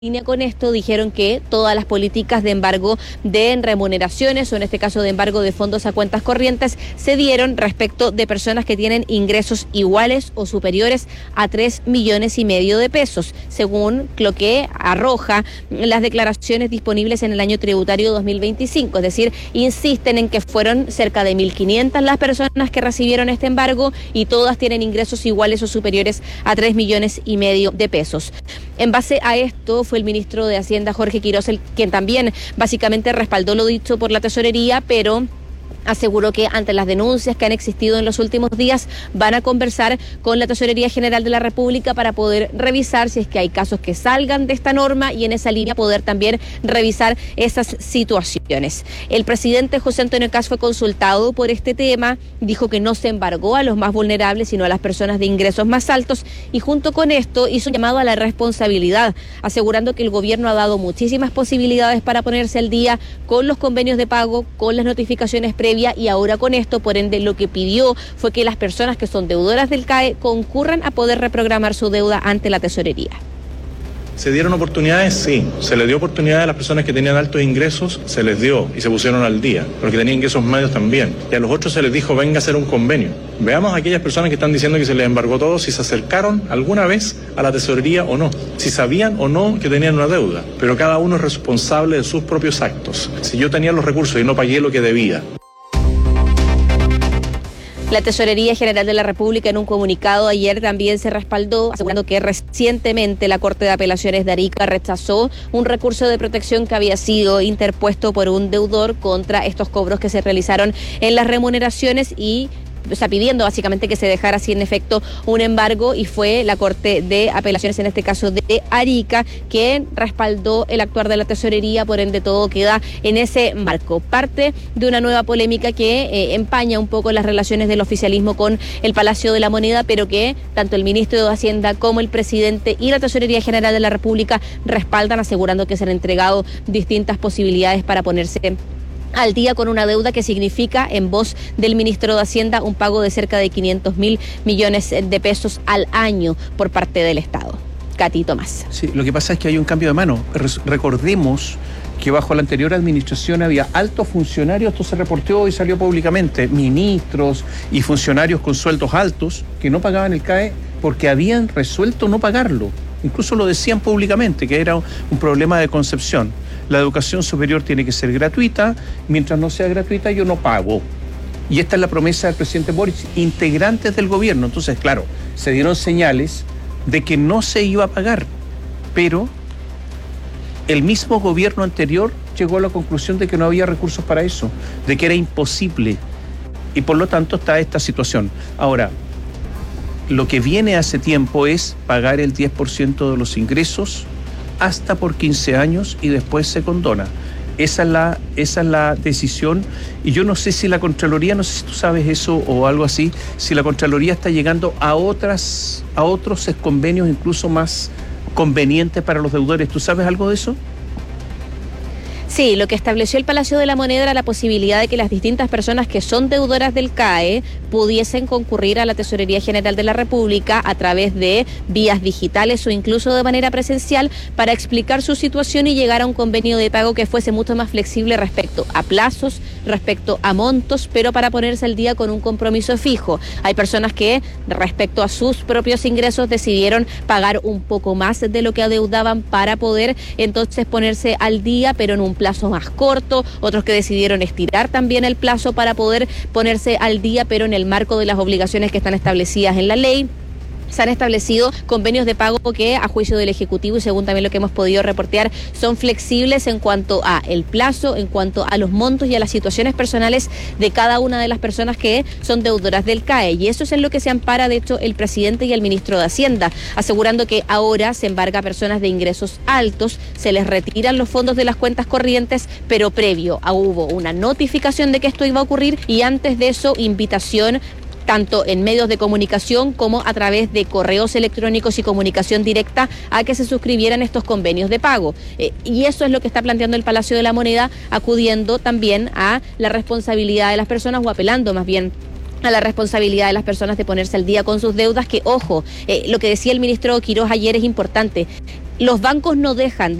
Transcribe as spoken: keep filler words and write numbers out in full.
línea con esto, dijeron que todas las políticas de embargo de remuneraciones, o en este caso de embargo de fondos a cuentas corrientes, se dieron respecto de personas que tienen ingresos iguales o superiores a tres millones y medio de pesos, según lo que arroja las declaraciones disponibles en el año tributario dos mil veinticinco. Es decir, insisten en que fueron cerca de mil quinientas las personas que recibieron este embargo y todas tienen ingresos iguales o superiores a tres millones y medio de pesos. En base a esto, fue el ministro de Hacienda, Jorge Quiroz, el quien también básicamente respaldó lo dicho por la tesorería, pero aseguró que ante las denuncias que han existido en los últimos días van a conversar con la Tesorería General de la República para poder revisar si es que hay casos que salgan de esta norma y en esa línea poder también revisar esas situaciones. El presidente José Antonio Kast fue consultado por este tema, dijo que no se embargó a los más vulnerables sino a las personas de ingresos más altos y junto con esto hizo un llamado a la responsabilidad, asegurando que el gobierno ha dado muchísimas posibilidades para ponerse al día con los convenios de pago, con las notificaciones previas y ahora con esto, por ende, lo que pidió fue que las personas que son deudoras del C A E concurran a poder reprogramar su deuda ante la tesorería. ¿Se dieron oportunidades? Sí. ¿Se les dio oportunidades a las personas que tenían altos ingresos? Se les dio y se pusieron al día. Los que tenían ingresos medios también. Y a los otros se les dijo, venga a hacer un convenio. Veamos a aquellas personas que están diciendo que se les embargó todo, si se acercaron alguna vez a la tesorería o no. Si sabían o no que tenían una deuda. Pero cada uno es responsable de sus propios actos. Si yo tenía los recursos y no pagué lo que debía. La Tesorería General de la República en un comunicado ayer también se respaldó, asegurando que recientemente la Corte de Apelaciones de Arica rechazó un recurso de protección que había sido interpuesto por un deudor contra estos cobros que se realizaron en las remuneraciones y o sea, pidiendo básicamente que se dejara sin efecto un embargo y fue la Corte de Apelaciones, en este caso de Arica, que respaldó el actuar de la tesorería, por ende todo queda en ese marco. Parte de una nueva polémica que eh, empaña un poco las relaciones del oficialismo con el Palacio de la Moneda, pero que tanto el ministro de Hacienda como el presidente y la Tesorería General de la República respaldan, asegurando que se han entregado distintas posibilidades para ponerse al día con una deuda que significa, en voz del ministro de Hacienda, un pago de cerca de quinientos mil millones de pesos al año por parte del Estado. Katy Tomás. Sí, lo que pasa es que hay un cambio de mano. Recordemos que bajo la anterior administración había altos funcionarios, esto se reportó y salió públicamente, ministros y funcionarios con sueldos altos que no pagaban el C A E porque habían resuelto no pagarlo. Incluso lo decían públicamente, que era un problema de concepción. La educación superior tiene que ser gratuita, mientras no sea gratuita yo no pago. Y esta es la promesa del presidente Boric, integrantes del gobierno. Entonces, claro, se dieron señales de que no se iba a pagar, pero el mismo gobierno anterior llegó a la conclusión de que no había recursos para eso, de que era imposible. Y por lo tanto está esta situación. Ahora, lo que viene hace tiempo es pagar el diez por ciento de los ingresos hasta por quince años y después se condona. Esa es la, esa es la decisión y yo no sé si la Contraloría, no sé si tú sabes eso o algo así, si la Contraloría está llegando a otras, a otros convenios incluso más convenientes para los deudores. ¿Tú sabes algo de eso? Sí, lo que estableció el Palacio de la Moneda era la posibilidad de que las distintas personas que son deudoras del C A E pudiesen concurrir a la Tesorería General de la República a través de vías digitales o incluso de manera presencial para explicar su situación y llegar a un convenio de pago que fuese mucho más flexible respecto a plazos, respecto a montos, pero para ponerse al día con un compromiso fijo. Hay personas que respecto a sus propios ingresos decidieron pagar un poco más de lo que adeudaban para poder entonces ponerse al día, pero en un plazo más corto, otros que decidieron estirar también el plazo para poder ponerse al día, pero en el marco de las obligaciones que están establecidas en la ley. Se han establecido convenios de pago que, a juicio del Ejecutivo y según también lo que hemos podido reportear, son flexibles en cuanto a el plazo, en cuanto a los montos y a las situaciones personales de cada una de las personas que son deudoras del C A E. Y eso es en lo que se ampara, de hecho, el presidente y el ministro de Hacienda, asegurando que ahora se embarga a personas de ingresos altos, se les retiran los fondos de las cuentas corrientes, pero previo a hubo una notificación de que esto iba a ocurrir y antes de eso, invitación tanto en medios de comunicación como a través de correos electrónicos y comunicación directa a que se suscribieran estos convenios de pago. Eh, y eso es lo que está planteando el Palacio de la Moneda, acudiendo también a la responsabilidad de las personas o apelando más bien a la responsabilidad de las personas de ponerse al día con sus deudas, que ojo, eh, lo que decía el ministro Quiroz ayer es importante. los bancos no dejan